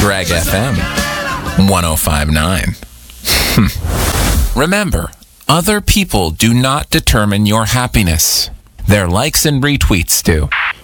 Greg FM 105.9. Remember, other people do not determine your happiness. Their likes and retweets do.